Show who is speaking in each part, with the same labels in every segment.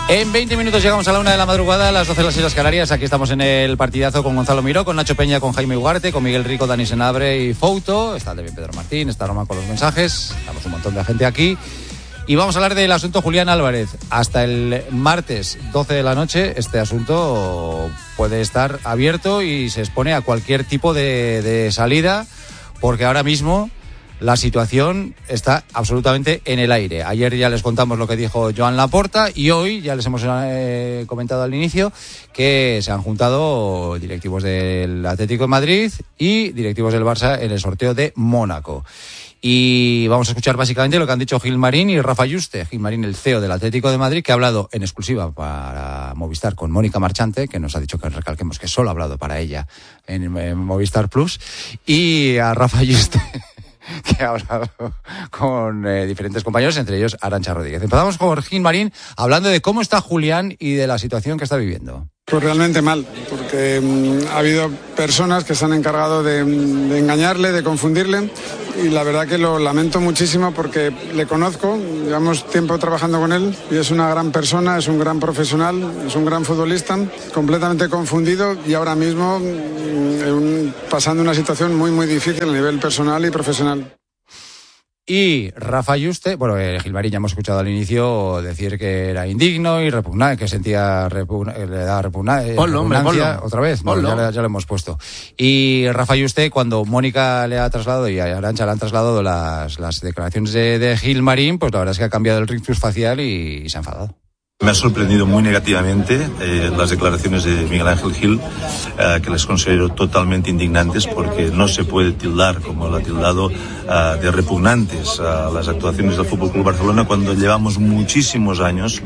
Speaker 1: En 20 minutos llegamos a la 1 de la madrugada, a las 12 de las Islas Canarias. Aquí estamos en el partidazo con Gonzalo Miró, con Nacho Peña, con Jaime Ugarte, con Miguel Rico, Dani Senabre y Fouto. Está también Pedro Martín, está Román con los mensajes. Estamos un montón de gente aquí. Y vamos a hablar del asunto Julián Álvarez. Hasta el martes 12 de la noche este asunto puede estar abierto y se expone a cualquier tipo de salida, porque ahora mismo la situación está absolutamente en el aire. Ayer ya les contamos lo que dijo Joan Laporta y hoy ya les hemos comentado al inicio que se han juntado directivos del Atlético de Madrid y directivos del Barça en el sorteo de Mónaco. Y vamos a escuchar básicamente lo que han dicho Gilmarín y Rafa Yuste. Gilmarín, el CEO del Atlético de Madrid, que ha hablado en exclusiva para Movistar con Mónica Marchante, que nos ha dicho que recalquemos que solo ha hablado para ella en Movistar Plus, y a Rafa Yuste, que ha hablado con diferentes compañeros, entre ellos Arantxa Rodríguez. Empezamos con Gilmarín hablando de cómo está Julián y de la situación que está viviendo.
Speaker 2: Pues realmente mal, porque ha habido personas que se han encargado de engañarle, de confundirle, y la verdad que lo lamento muchísimo porque le conozco, llevamos tiempo trabajando con él y es una gran persona, es un gran profesional, es un gran futbolista, completamente confundido y ahora mismo pasando una situación muy muy difícil a nivel personal y profesional.
Speaker 1: Y Rafa Yuste, bueno, Gilmarín ya hemos escuchado al inicio decir que era indigno y repugnante, que sentía le da repugnancia, otra vez, no, ya lo hemos puesto. Y Rafa Yuste, cuando Mónica le ha trasladado y a Arantxa le han trasladado las declaraciones de Gilmarín, pues la verdad es que ha cambiado el rictus facial y se ha enfadado.
Speaker 3: Me ha sorprendido muy negativamente las declaraciones de Miguel Ángel Gil, que les considero totalmente indignantes porque no se puede tildar, como lo ha tildado, de repugnantes a las actuaciones del Fútbol Club Barcelona cuando llevamos muchísimos años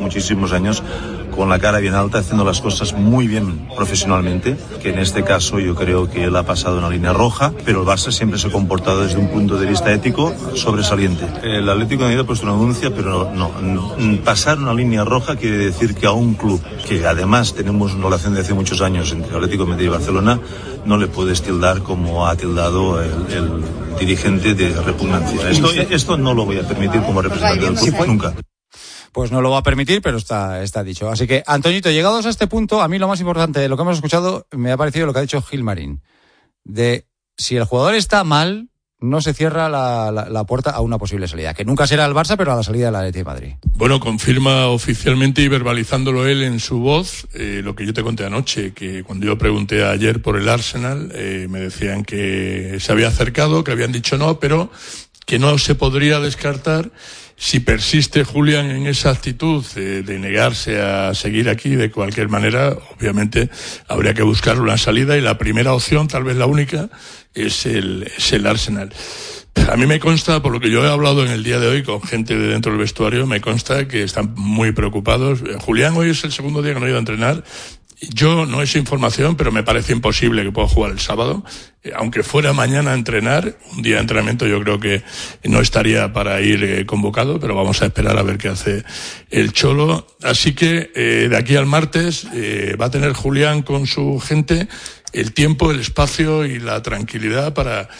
Speaker 3: con la cara bien alta, haciendo las cosas muy bien profesionalmente, que en este caso yo creo que él ha pasado una línea roja, pero el Barça siempre se ha comportado desde un punto de vista ético sobresaliente. El Atlético de Madrid ha puesto una denuncia, pero no pasar una línea roja quiere decir que a un club que además tenemos una relación de hace muchos años entre Atlético de Madrid y Barcelona no le puedes tildar como ha tildado el dirigente de repugnancia. Esto no lo voy a permitir como representante del club, nunca.
Speaker 1: Pues no lo va a permitir, pero está dicho. Así que, Antoñito, llegados a este punto, a mí lo más importante de lo que hemos escuchado me ha parecido lo que ha dicho Gilmarín. De si el jugador está mal, no se cierra la puerta a una posible salida, que nunca será el Barça, pero a la salida del Atlético de Madrid.
Speaker 4: Bueno, confirma oficialmente y verbalizándolo él en su voz lo que yo te conté anoche, que cuando yo pregunté ayer por el Arsenal, me decían que se había acercado, que habían dicho no, pero que no se podría descartar. Si persiste Julián en esa actitud de negarse a seguir aquí de cualquier manera, obviamente habría que buscar una salida y la primera opción, tal vez la única, es el Arsenal. A mí me consta, por lo que yo he hablado en el día de hoy con gente de dentro del vestuario, me consta que están muy preocupados. Julián hoy es el segundo día que no ha ido a entrenar. Yo no es información, pero me parece imposible que pueda jugar el sábado. Aunque fuera mañana a entrenar, un día de entrenamiento yo creo que no estaría para ir convocado, pero vamos a esperar a ver qué hace el Cholo. Así que de aquí al martes va a tener Julián con su gente el tiempo, el espacio y la tranquilidad para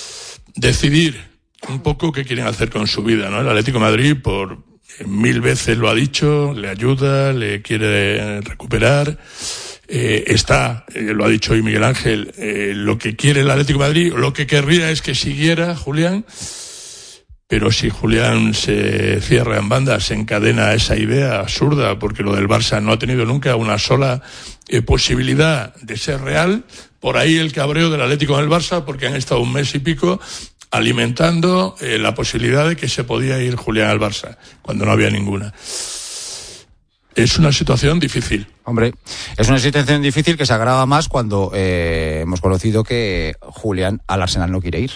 Speaker 4: decidir un poco qué quieren hacer con su vida, ¿no? El Atlético de Madrid por 1000 veces lo ha dicho, le ayuda, le quiere recuperar. Lo ha dicho hoy Miguel Ángel, lo que quiere el Atlético de Madrid, lo que querría es que siguiera Julián, pero si Julián se cierra en banda, se encadena esa idea absurda, porque lo del Barça no ha tenido nunca una sola posibilidad de ser real. Por ahí el cabreo del Atlético del Barça, porque han estado un mes y pico alimentando la posibilidad de que se podía ir Julián al Barça, cuando no había ninguna. Es una situación difícil.
Speaker 1: Hombre, es una situación difícil que se agrava más cuando hemos conocido que Julián al Arsenal no quiere ir.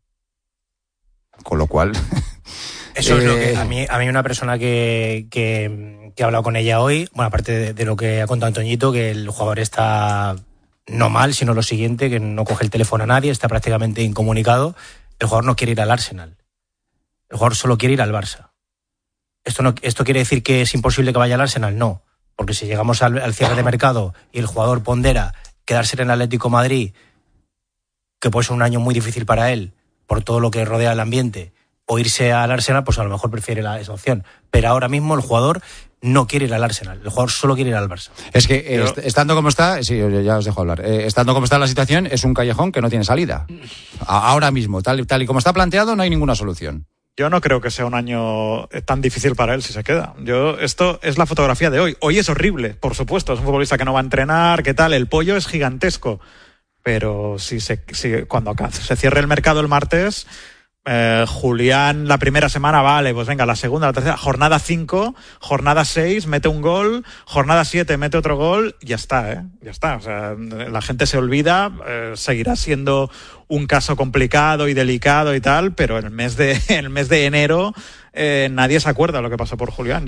Speaker 1: Con lo cual...
Speaker 5: Eso es lo que a mí una persona que he hablado con ella hoy, bueno, aparte de lo que ha contado Antoñito, que el jugador está no mal, sino lo siguiente, que no coge el teléfono a nadie, está prácticamente incomunicado. El jugador no quiere ir al Arsenal. El jugador solo quiere ir al Barça. ¿Esto quiere decir que es imposible que vaya al Arsenal? No, porque si llegamos al cierre de mercado y el jugador pondera quedarse en el Atlético de Madrid, que puede ser un año muy difícil para él, por todo lo que rodea el ambiente, o irse al Arsenal, pues a lo mejor prefiere esa opción. Pero ahora mismo el jugador no quiere ir al Arsenal, el jugador solo quiere ir al Barça.
Speaker 1: Es que estando como está, sí, ya os dejo hablar, estando como está la situación, es un callejón que no tiene salida. Ahora mismo, tal y como está planteado, no hay ninguna solución.
Speaker 6: Yo no creo que sea un año tan difícil para él si se queda. Esto es la fotografía de hoy. Hoy es horrible, por supuesto, es un futbolista que no va a entrenar, ¿qué tal? El pollo es gigantesco. Pero cuando se cierre el mercado el martes, Julián la primera semana, vale, pues venga, la segunda, la tercera, jornada 5, jornada 6, mete un gol, jornada 7, mete otro gol, ya está, ya está. O sea, la gente se olvida, seguirá siendo un caso complicado y delicado y tal, pero en el mes de enero nadie se acuerda de lo que pasó por Julián.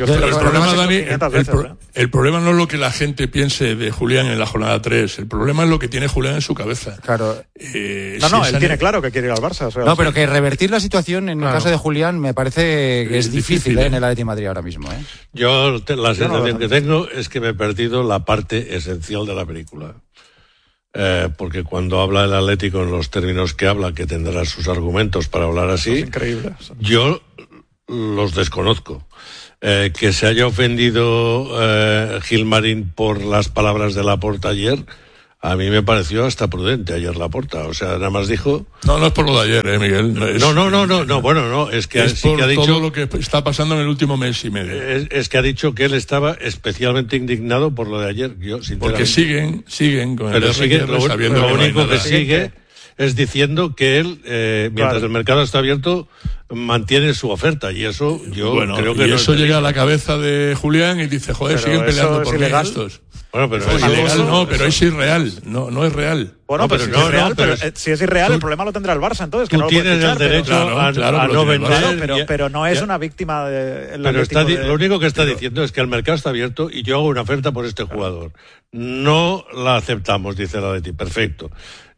Speaker 4: El problema no es lo que la gente piense de Julián en la jornada 3, el problema es lo que tiene Julián en su cabeza.
Speaker 1: Claro.
Speaker 6: Él tiene claro que quiere ir al Barça. O sea,
Speaker 1: pero que revertir la situación en el caso de Julián me parece que es difícil en el Atleti de Madrid ahora mismo.
Speaker 7: Yo la sensación que tengo es que me he perdido la parte esencial de la película. Porque cuando habla el Atlético en los términos que habla, que tendrá sus argumentos para hablar así,
Speaker 6: es increíble.
Speaker 7: Yo los desconozco. Que se haya ofendido Gilmarín por las palabras de Laporta ayer, a mí me pareció hasta prudente ayer Laporta. O sea, nada más dijo...
Speaker 4: No es por lo de ayer, Miguel.
Speaker 7: No, es que
Speaker 4: es
Speaker 7: sí
Speaker 4: por
Speaker 7: que ha dicho
Speaker 4: todo lo que está pasando en el último mes y medio.
Speaker 7: Es que ha dicho que él estaba especialmente indignado por lo de ayer. Yo,
Speaker 4: porque siguen con
Speaker 7: pero
Speaker 4: el sabiendo
Speaker 7: lo único
Speaker 4: no
Speaker 7: que sigue es diciendo que él, mientras el mercado está abierto, mantiene su oferta, y eso yo creo que
Speaker 4: y eso llega a la cabeza de Julián y dice, joder, siguen peleando por mí estos.
Speaker 7: Bueno, pero
Speaker 4: es ilegal, pero es irreal, no es real.
Speaker 6: Bueno, pero si es irreal, si es irreal, el problema lo tendrá el Barça, entonces.
Speaker 7: Tú tienes el derecho a no vender.
Speaker 6: Pero no es una víctima de...
Speaker 7: Lo único que está diciendo es que el mercado está abierto y yo hago una oferta por este jugador. No la aceptamos, dice el Atleti. Perfecto.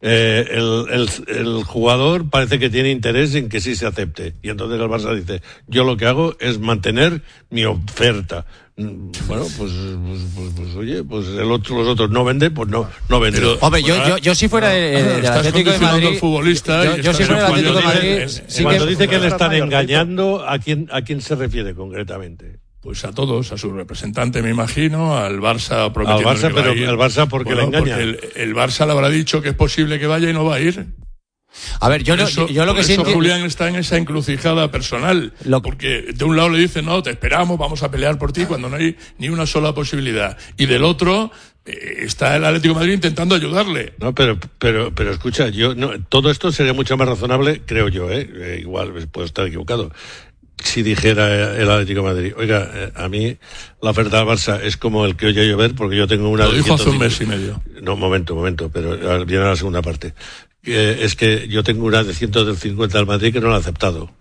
Speaker 7: El jugador parece que tiene interés en que sí se acepte. Y entonces el Barça dice, yo lo que hago es mantener mi oferta. Bueno, pues oye, pues los otros no venden, pues no venden.
Speaker 1: Hombre, yo si fuera del Atlético de Madrid, yo si fuera del Atlético de Madrid,
Speaker 7: cuando dice que le están engañando, ¿a quién se refiere concretamente?
Speaker 4: Pues a todos, a su representante, me imagino, al Barça prometiendo
Speaker 7: al Barça, pero el Barça porque le engaña.
Speaker 4: El Barça le habrá dicho que es posible que vaya y no va a ir.
Speaker 1: A ver, yo lo que siento...
Speaker 4: Julián está en esa encrucijada personal, porque de un lado le dicen, no, te esperamos, vamos a pelear por ti, cuando no hay ni una sola posibilidad. Y del otro, está el Atlético de Madrid intentando ayudarle.
Speaker 7: No, pero escucha, todo esto sería mucho más razonable, creo yo, igual puedo estar equivocado. Si dijera el Atlético de Madrid, oiga, a mí la oferta del Barça es como el que oye llover, porque yo tengo una...
Speaker 4: Lo dijo hace un mes y medio.
Speaker 7: No, momento, pero viene la segunda parte. Es que yo tengo una de 150 del Madrid que no la ha aceptado.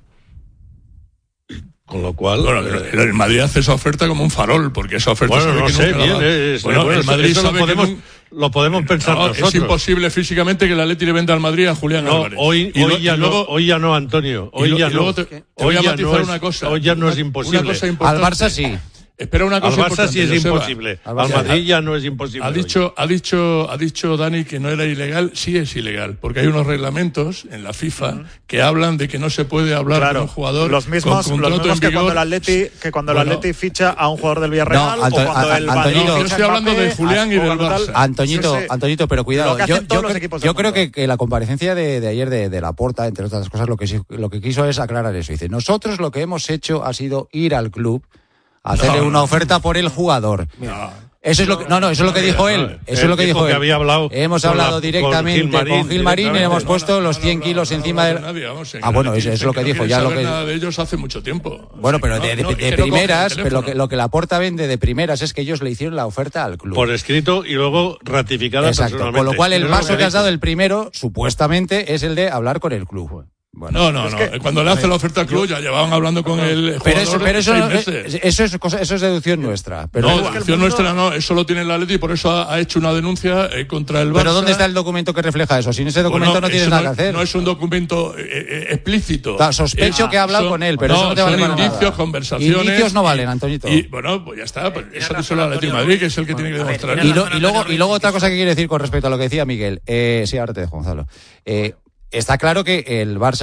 Speaker 7: Con lo cual...
Speaker 4: Bueno, el Madrid hace esa oferta como un farol, porque esa oferta...
Speaker 7: Bueno, no sé, bien, el Madrid eso lo podemos pensar nosotros.
Speaker 4: Es imposible físicamente que el Atleti le venda al Madrid a Julián Álvarez.
Speaker 7: Hoy ya no, Antonio. Hoy ya no.
Speaker 4: Hoy ya no es una cosa.
Speaker 7: Hoy ya no es imposible.
Speaker 1: Al Barça sí.
Speaker 4: Espera una cosa.
Speaker 7: Al Barça sí es imposible. Al Madrid ya no es imposible.
Speaker 4: Ha dicho Dani que no era ilegal. Sí es ilegal, porque hay unos reglamentos en la FIFA que hablan de que no se puede hablar con un jugador.
Speaker 6: Los mismos que cuando el Atleti ficha a un jugador del Villarreal o cuando el Madrid.
Speaker 4: Yo estoy hablando de Julián y del Barça.
Speaker 1: Antoñito, pero cuidado. Yo creo que la comparecencia de ayer de Laporta, entre otras cosas, lo que quiso es aclarar eso. Dice, nosotros lo que hemos hecho ha sido ir al club, hacerle una oferta por el jugador. Eso es lo que eso es lo que dijo él. Eso es lo que dijo él. Hemos hablado directamente con Gilmarín y hemos puesto los 100 kilos encima del... Bueno, eso es lo que dijo. Ya lo que
Speaker 4: nada de ellos hace mucho tiempo.
Speaker 1: Bueno, pero de primeras, pero lo que Laporta vende de primeras es que ellos le hicieron la oferta al club.
Speaker 7: Por escrito y luego ratificada personalmente.
Speaker 1: Con lo cual el paso que has dado el primero, supuestamente, es el de hablar con el club.
Speaker 4: Bueno, no. Cuando le hace la oferta al club ya llevaban hablando con el jugador
Speaker 1: pero eso
Speaker 4: 6 meses.
Speaker 1: Eso es deducción nuestra. Pero
Speaker 4: deducción nuestra no, eso lo tiene el Atleti y por eso ha hecho una denuncia contra el Barça.
Speaker 1: Pero ¿dónde está el documento que refleja eso? Sin ese documento no tienes nada que hacer.
Speaker 4: No es un documento explícito.
Speaker 1: Sospecho que ha hablado con él, pero eso no te vale para nada.
Speaker 4: Indicios, conversaciones.
Speaker 1: Indicios no valen, Antoñito.
Speaker 4: Y bueno, pues ya está. Pues eso dice el Atlético de Madrid, que es el que tiene que demostrar.
Speaker 1: Y luego otra cosa que quiero decir con respecto a lo que decía Miguel. Sí, ahora te dejo, Gonzalo. Está claro que el Barça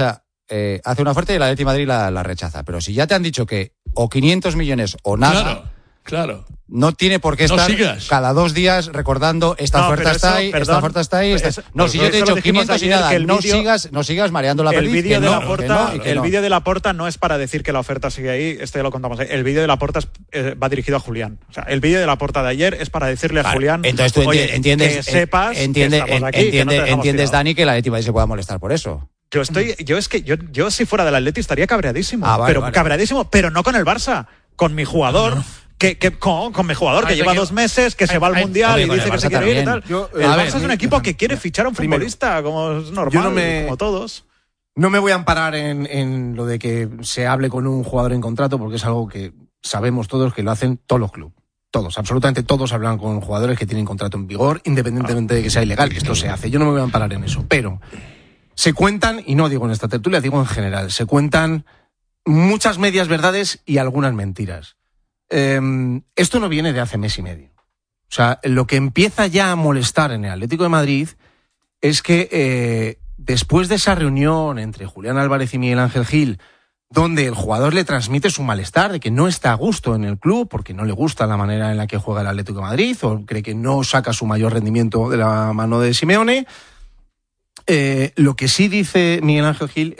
Speaker 1: hace una oferta y el Atleti de Madrid la rechaza. Pero si ya te han dicho que o 500 millones o nada...
Speaker 4: Claro.
Speaker 1: No tiene por qué estar cada 2 días recordando esta oferta está ahí, esta oferta está ahí. Si yo te he dicho 500 y nada, no sigas mareando la perdiz.
Speaker 6: El vídeo de Laporta no es para decir que la oferta sigue ahí, esto ya lo contamos. El vídeo de Laporta va dirigido a Julián. O sea, el vídeo de Laporta de ayer es para decirle a Julián,
Speaker 1: entonces tú entiendes,
Speaker 6: que sepas que estamos aquí,
Speaker 1: entiendes, Dani, que el Atleti Madrid se pueda molestar por eso.
Speaker 6: Yo si fuera del Atleti estaría cabreadísimo, cabreadísimo, pero no con el Barça, con mi jugador. Con mi jugador que lleva 2 meses, que se va al Mundial y dice que se quiere ir y tal. El Barça es un equipo que quiere fichar a un futbolista, como es normal, como todos.
Speaker 8: No me voy a amparar en lo de que se hable con un jugador en contrato, porque es algo que sabemos todos que lo hacen todos los clubes. Todos, absolutamente todos hablan con jugadores que tienen contrato en vigor, independientemente de que sea ilegal, que esto se hace. Yo no me voy a amparar en eso, pero se cuentan, y no digo en esta tertulia, digo en general, se cuentan muchas medias verdades y algunas mentiras. Esto no viene de hace mes y medio. O sea, lo que empieza ya a molestar en el Atlético de Madrid es que después de esa reunión entre Julián Álvarez y Miguel Ángel Gil, donde el jugador le transmite su malestar de que no está a gusto en el club porque no le gusta la manera en la que juega el Atlético de Madrid o cree que no saca su mayor rendimiento de la mano de Simeone, lo que sí dice Miguel Ángel Gil